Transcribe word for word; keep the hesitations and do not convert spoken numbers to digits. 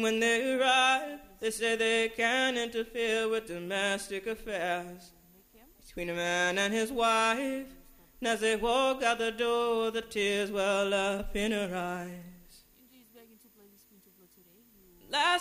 when they arrive, they say they can't interfere with domestic affairs between a man and his wife. And as they walk out the door, the tears well up in her eyes. Last